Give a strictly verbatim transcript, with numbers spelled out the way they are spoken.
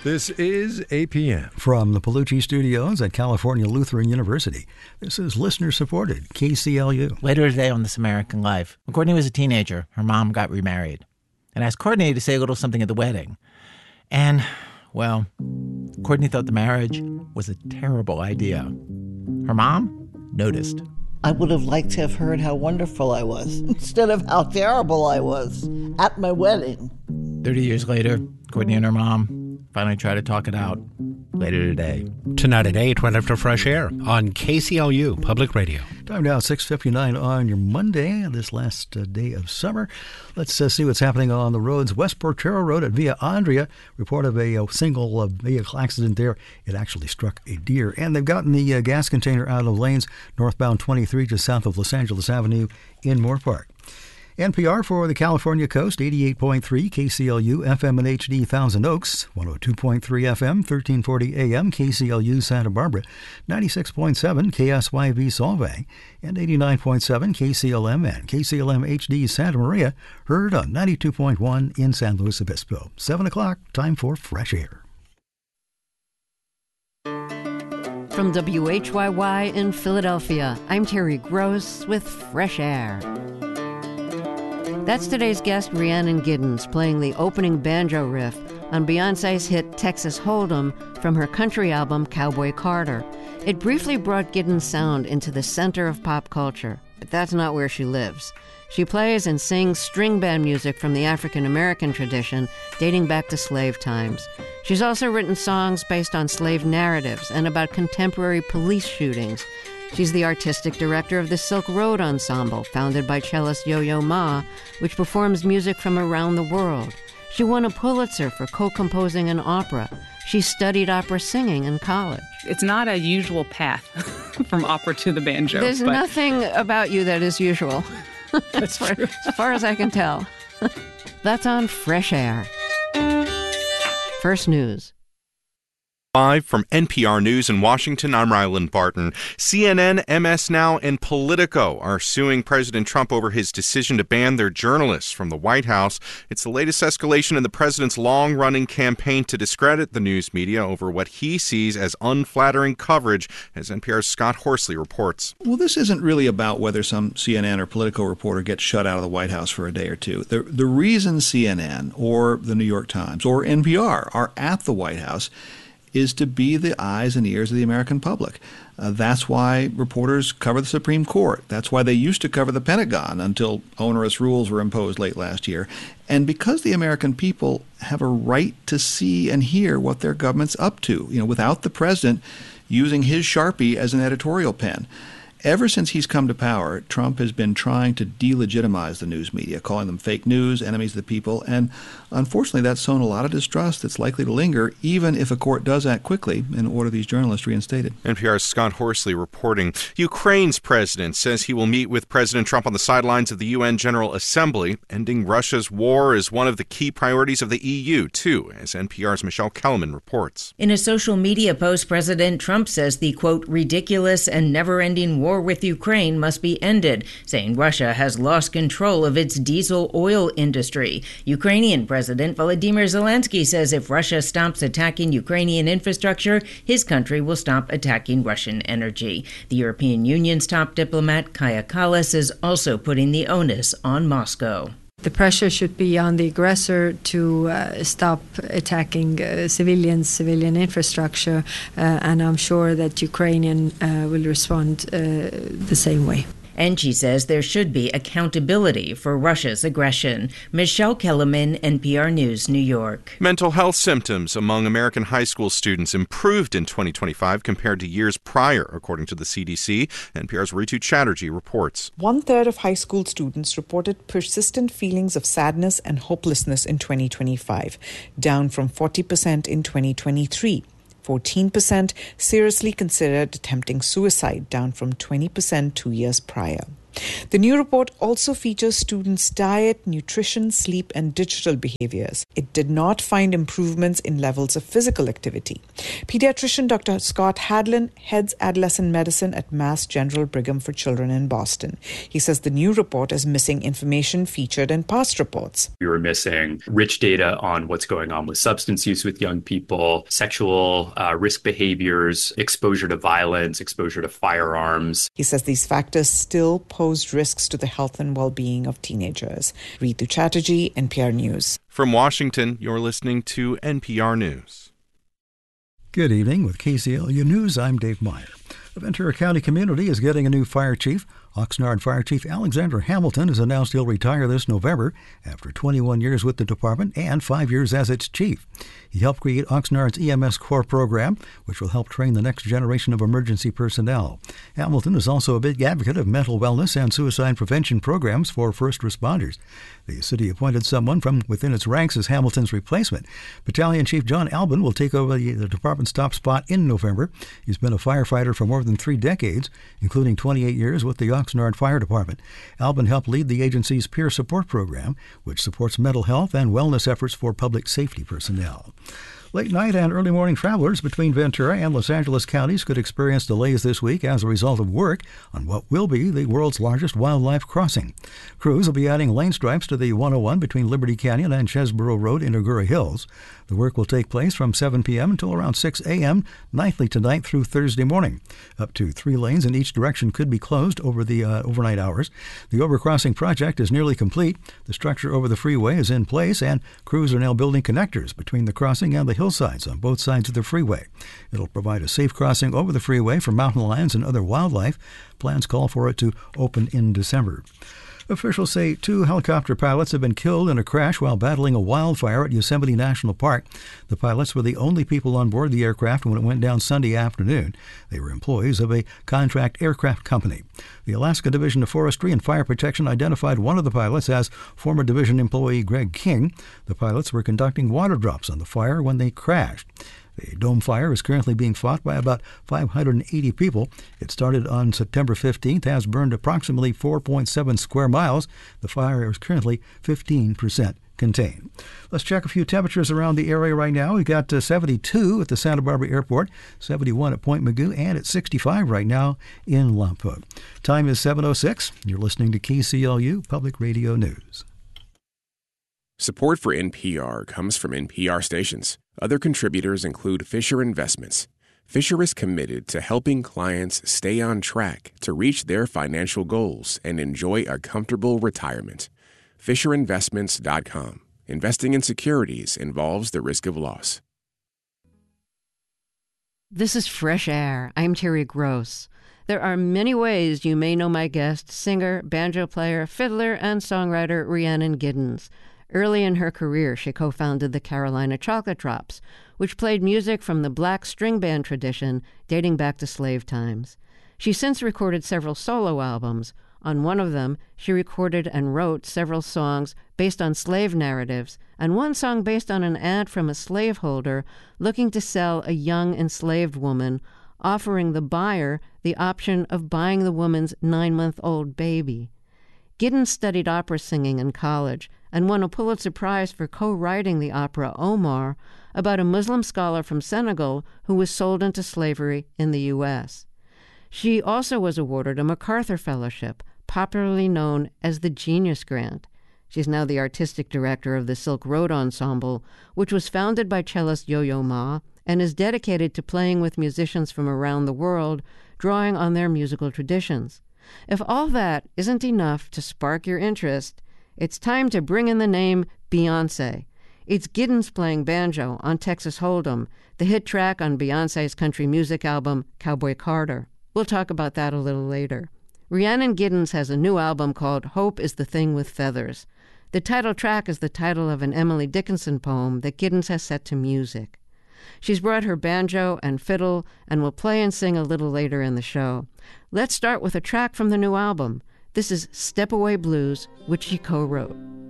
This is A P M. From the Palucci Studios at California Lutheran University, this is listener-supported K C L U. Later today on This American Life, when Courtney was a teenager, her mom got remarried and asked Courtney to say a little something at the wedding. And, well, Courtney thought the marriage was a terrible idea. Her mom noticed. I would have liked to have heard how wonderful I was instead of how terrible I was at my wedding. Thirty years later, Courtney and her mom finally tried to talk it out later today. Tonight at eight, right after Fresh Air on K C L U Public Radio. Time now, six fifty-nine on your Monday, this last uh, day of summer. Let's uh, see what's happening on the roads. West Portero Road at Via Andrea, report of a, a single uh, vehicle accident there. It actually struck a deer. And they've gotten the uh, gas container out of lanes northbound twenty-three just south of Los Angeles Avenue in Moore Park. N P R for the California coast, eighty-eight point three K C L U F M and H D Thousand Oaks, one oh two point three F M, thirteen forty A M K C L U Santa Barbara, ninety-six point seven K S Y V Solvang, and eighty-nine point seven K C L M and K C L M H D Santa Maria, heard on ninety-two point one in San Luis Obispo. seven o'clock, time for Fresh Air. From W H Y Y in Philadelphia, I'm Terry Gross with Fresh Air. That's today's guest, Rhiannon Giddens, playing the opening banjo riff on Beyoncé's hit Texas Hold'em from her country album Cowboy Carter. It briefly brought Giddens' sound into the center of pop culture, but that's not where she lives. She plays and sings string band music from the African-American tradition dating back to slave times. She's also written songs based on slave narratives and about contemporary police shootings. She's the artistic director of the Silk Road Ensemble, founded by cellist Yo-Yo Ma, which performs music from around the world. She won a Pulitzer for co-composing an opera. She studied opera singing in college. It's not a usual path from opera to the banjo. There's but... nothing about you that is usual. That's as, far, true. as far as I can tell. That's on Fresh Air. First news. Live from N P R News in Washington, I'm Ryland Barton. C N N, M S Now, and Politico are suing President Trump over his decision to ban their journalists from the White House. It's the latest escalation in the president's long-running campaign to discredit the news media over what he sees as unflattering coverage, as N P R's Scott Horsley reports. Well, this isn't really about whether some C N N or Politico reporter gets shut out of the White House for a day or two. The, the reason C N N or the New York Times or N P R are at the White House is to be the eyes and ears of the American public. Uh, that's why reporters cover the Supreme Court. That's why they used to cover the Pentagon until onerous rules were imposed late last year. And because the American people have a right to see and hear what their government's up to, you know, without the president using his Sharpie as an editorial pen. Ever since he's come to power, Trump has been trying to delegitimize the news media, calling them fake news, enemies of the people, and unfortunately that's sown a lot of distrust that's likely to linger even if a court does act quickly and order these journalists reinstated. N P R's Scott Horsley reporting. Ukraine's president says he will meet with President Trump on the sidelines of the U N General Assembly. Ending Russia's war is one of the key priorities of the E U, too, as N P R's Michelle Kellerman reports. In a social media post, President Trump says the, quote, ridiculous and never-ending war with Ukraine must be ended, saying Russia has lost control of its diesel oil industry. Ukrainian President Volodymyr Zelensky says if Russia stops attacking Ukrainian infrastructure, his country will stop attacking Russian energy. The European Union's top diplomat, Kaja Kallas, is also putting the onus on Moscow. The pressure should be on the aggressor to uh, stop attacking uh, civilians, civilian infrastructure, uh, and I'm sure that Ukrainian uh, will respond uh, the same way. And she says there should be accountability for Russia's aggression. Michelle Kellerman, N P R News, New York. Mental health symptoms among American high school students improved in twenty twenty-five compared to years prior, according to the C D C. N P R's Ritu Chatterjee reports. One-third of high school students reported persistent feelings of sadness and hopelessness in twenty twenty-five, down from forty percent in twenty twenty-three. fourteen percent seriously considered attempting suicide, down from twenty percent two years prior. The new report also features students' diet, nutrition, sleep, and digital behaviors. It did not find improvements in levels of physical activity. Pediatrician Doctor Scott Hadlin heads adolescent medicine at Mass General Brigham for Children in Boston. He says the new report is missing information featured in past reports. We were missing rich data on what's going on with substance use with young people, sexual uh, risk behaviors, exposure to violence, exposure to firearms. He says these factors still pose risks to the health and well-being of teenagers. Ritu Chatterjee, N P R News. From Washington, you're listening to N P R News. Good evening. With K C L U News, I'm Dave Meyer. The Ventura County community is getting a new fire chief. Oxnard Fire Chief Alexander Hamilton has announced he'll retire this November after twenty-one years with the department and five years as its chief. He helped create Oxnard's E M S Corps program, which will help train the next generation of emergency personnel. Hamilton is also a big advocate of mental wellness and suicide prevention programs for first responders. The city appointed someone from within its ranks as Hamilton's replacement. Battalion Chief John Albin will take over the, the department's top spot in November. He's been a firefighter for more than three decades, including twenty-eight years with the Oxnard Fire Department. Albin helped lead the agency's peer support program, which supports mental health and wellness efforts for public safety personnel. Late night and early morning travelers between Ventura and Los Angeles counties could experience delays this week as a result of work on what will be the world's largest wildlife crossing. Crews will be adding lane stripes to the one oh one between Liberty Canyon and Chesborough Road in Agoura Hills. The work will take place from seven p.m. until around six a.m. nightly tonight through Thursday morning. Up to three lanes in each direction could be closed over the uh, overnight hours. The overcrossing project is nearly complete. The structure over the freeway is in place, and crews are now building connectors between the crossing and the hillsides on both sides of the freeway. It'll provide a safe crossing over the freeway for mountain lions and other wildlife. Plans call for it to open in December. Officials say two helicopter pilots have been killed in a crash while battling a wildfire at Yosemite National Park. The pilots were the only people on board the aircraft when it went down Sunday afternoon. They were employees of a contract aircraft company. The Alaska Division of Forestry and Fire Protection identified one of the pilots as former division employee Greg King. The pilots were conducting water drops on the fire when they crashed. The dome fire is currently being fought by about five hundred eighty people. It started on September fifteenth, has burned approximately four point seven square miles. The fire is currently fifteen percent contained. Let's check a few temperatures around the area right now. We've got uh, seventy-two at the Santa Barbara Airport, seventy-one at Point Mugu, and it's sixty-five right now in Lompoc. Time is seven oh six. You're listening to K C L U Public Radio News. Support for N P R comes from N P R stations. Other contributors include Fisher Investments. Fisher is committed to helping clients stay on track to reach their financial goals and enjoy a comfortable retirement. Fisher Investments dot com. Investing in securities involves the risk of loss. This is Fresh Air. I'm Terry Gross. There are many ways you may know my guest, singer, banjo player, fiddler, and songwriter Rhiannon Giddens. Early in her career, she co-founded the Carolina Chocolate Drops, which played music from the black string band tradition dating back to slave times. She's since recorded several solo albums. On one of them, she recorded and wrote several songs based on slave narratives, and one song based on an ad from a slaveholder looking to sell a young enslaved woman, offering the buyer the option of buying the woman's nine-month-old baby. Giddens studied opera singing in college and won a Pulitzer Prize for co-writing the opera Omar about a Muslim scholar from Senegal who was sold into slavery in the U S She also was awarded a MacArthur Fellowship, popularly known as the Genius Grant. She's now the artistic director of the Silk Road Ensemble, which was founded by cellist Yo-Yo Ma and is dedicated to playing with musicians from around the world, drawing on their musical traditions. If all that isn't enough to spark your interest, it's time to bring in the name Beyoncé. It's Giddens playing banjo on Texas Hold'em, the hit track on Beyoncé's country music album, Cowboy Carter. We'll talk about that a little later. Rhiannon Giddens has a new album called Hope is the Thing with Feathers. The title track is the title of an Emily Dickinson poem that Giddens has set to music. She's brought her banjo and fiddle and will play and sing a little later in the show. Let's start with a track from the new album. This is Step Away Blues, which she co-wrote.